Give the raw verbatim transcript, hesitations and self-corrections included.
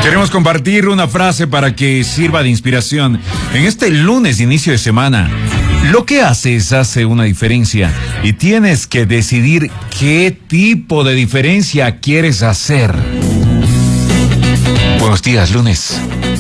Queremos compartir una frase para que sirva de inspiración en este lunes de inicio de semana. Lo que haces hace una diferencia y tienes que decidir qué tipo de diferencia quieres hacer. Buenos días, lunes.